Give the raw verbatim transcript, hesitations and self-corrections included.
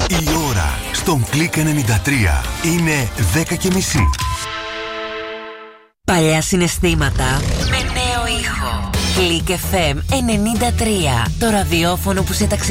Η ώρα στον Κλικ ενενήντα τρία είναι δέκα και μισή. Παλιά συναισθήματα με νέο ήχο. Κλικ εφ εμ ενενήντα τρία. Το ραδιόφωνο που σε ταξιδεύει